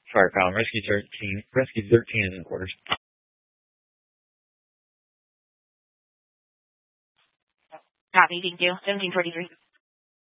Fire Column, Rescue 13 is in quarters. Copy, thank you. 1743.